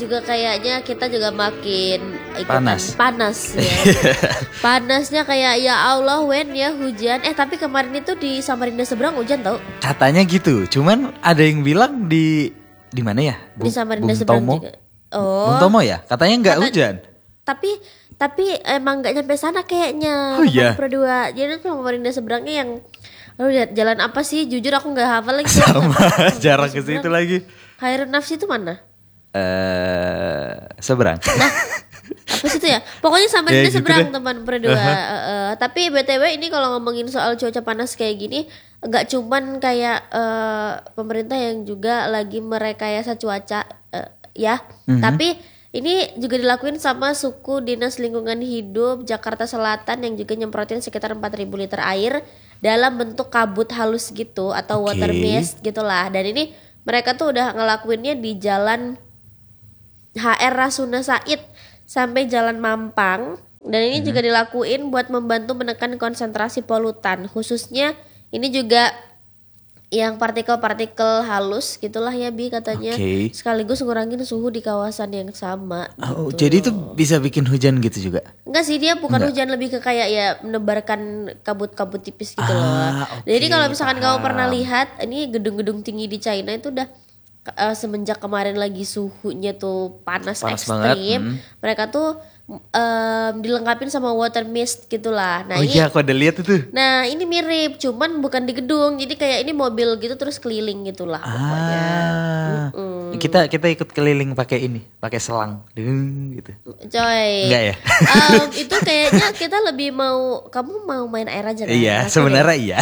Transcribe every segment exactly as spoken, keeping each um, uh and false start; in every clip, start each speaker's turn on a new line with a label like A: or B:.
A: juga kayaknya kita juga makin ikutan
B: panas,
A: panas ya. Panasnya kayak ya Allah when ya hujan. Eh tapi kemarin itu di Samarinda seberang hujan tau?
B: Katanya gitu. Cuman ada yang bilang di di mana ya?
A: Bung, di Samarinda seberang juga. Oh.
B: Bung Tomo ya? Katanya nggak
A: Kata,
B: hujan.
A: Tapi tapi emang nggak nyampe sana kayaknya.
B: Oh iya.
A: Berdua. Jadi tuh Samarinda seberangnya yang aduh jalan apa sih? Jujur aku nggak hafal lagi.
B: Sama jarang ke situ lagi.
A: Khairun Nafsi itu mana?
B: Eh uh, seberang.
A: Nah, apa sih itu ya? Pokoknya Samarinda
B: ya, gitu
A: seberang
B: deh.
A: teman berdua. Uh-huh. Uh, uh, tapi B T W ini kalau ngomongin soal cuaca panas kayak gini, nggak cuman kayak uh, pemerintah yang juga lagi merekayasa cuaca uh, ya, mm-hmm. tapi ini juga dilakuin sama suku Dinas Lingkungan Hidup Jakarta Selatan yang juga nyemprotin sekitar empat ribu liter air dalam bentuk kabut halus gitu atau okay. water mist gitulah. Dan ini mereka tuh udah ngelakuinnya di Jalan H R Rasuna Said sampai Jalan Mampang. Dan ini hmm. juga dilakuin buat membantu menekan konsentrasi polutan. Khususnya ini juga yang partikel-partikel halus gitulah ya Bi katanya. Okay. Sekaligus ngurangin suhu di kawasan yang sama.
B: Oh,
A: gitu.
B: Jadi itu bisa bikin hujan gitu juga?
A: Enggak sih, dia bukan Enggak. hujan, lebih ke kayak ya menebarkan kabut-kabut tipis gitu
B: ah,
A: loh.
B: Okay,
A: Jadi kalau misalkan
B: paham.
A: kamu pernah lihat ini gedung-gedung tinggi di China itu udah uh, semenjak kemarin lagi suhunya tuh panas, panas ekstrim, hmm. mereka tuh Um, dilengkapin sama water mist gitulah.
B: Oh
A: Nah, ini,
B: iya aku ada lihat itu.
A: Nah ini mirip, cuman bukan di gedung. Jadi kayak ini mobil gitu terus keliling gitulah pokoknya.
B: Ah, kita kita ikut keliling pakai ini, pakai selang, Deng, gitu.
A: Coy.
B: Enggak ya?
A: um, itu kayaknya kita lebih mau, kamu mau main air aja kan?
B: Iya, sebenarnya iya.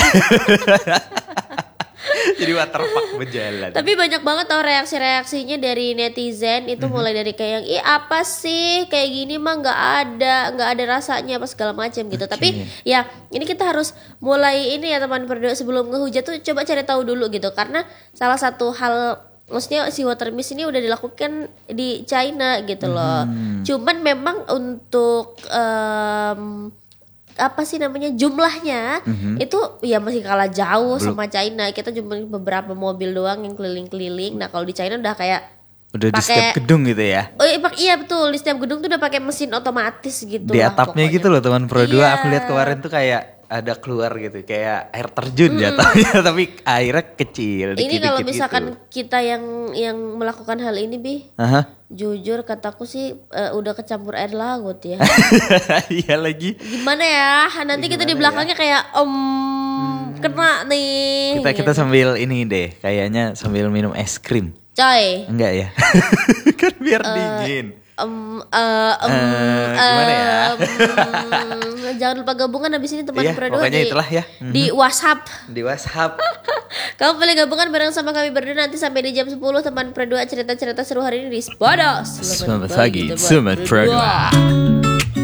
B: Jadi waterpark berjalan.
A: Tapi banyak banget tau reaksi-reaksinya dari netizen itu, mm-hmm. mulai dari kayak yang ih apa sih kayak gini mah nggak ada nggak ada rasanya apa segala macam gitu. Okay. Tapi ya ini kita harus mulai ini ya teman berdua, sebelum ngehujat tuh coba cari tahu dulu gitu, karena salah satu hal maksudnya si water mist ini udah dilakukan di China gitu loh. Hmm. Cuman memang untuk um, apa sih namanya jumlahnya mm-hmm. itu ya masih kalah jauh Belum. sama China. Kita cuma beberapa mobil doang yang keliling-keliling. Nah kalau di China udah kayak
B: udah
A: pake,
B: di setiap gedung gitu ya.
A: Oh iya betul, di setiap gedung tuh udah pakai mesin otomatis gitu.
B: Di atapnya
A: pokoknya.
B: gitu loh teman Pro dua.
A: Iya.
B: Aku lihat kemarin tuh kayak ada keluar gitu kayak air terjun mm. jatuhnya, tapi airnya kecil.
A: Ini kalau misalkan
B: gitu.
A: kita yang yang melakukan hal ini Bi, uh-huh. jujur kataku sih uh, udah kecampur air laut ya.
B: Iya lagi.
A: Gimana ya? Nanti Gimana kita di belakangnya ya? kayak om hmm. kena nih.
B: Kita kita sambil ini deh, kayaknya sambil minum es krim.
A: Coy.
B: Enggak ya? Kan biar uh, dingin.
A: Um, uh, um,
B: uh, gimana ya?
A: Um, jangan lupa gabungan abis ini teman
B: iya,
A: Pro dua
B: pokoknya
A: di,
B: itulah ya.
A: di WhatsApp.
B: Di WhatsApp.
A: Kamu boleh gabungan bareng sama kami berdua nanti sampai di jam sepuluh teman Pro dua, cerita-cerita seru hari ini di Spodos.
B: Selamat pagi teman Pro dua.